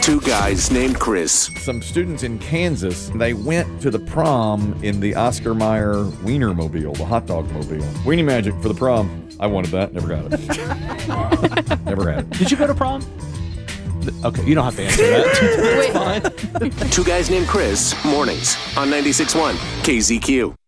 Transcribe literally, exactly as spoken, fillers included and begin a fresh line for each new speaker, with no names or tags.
Two guys named Chris.
Some students in Kansas, they went to the prom in the Oscar Mayer Wienermobile, the hot dog mobile. Weenie Magic for the prom. I wanted that. Never got it. Never had it.
Did you go to prom? Okay, you don't have to answer that. It's fine.
Two guys named Chris, mornings on ninety-six point one K Z Q.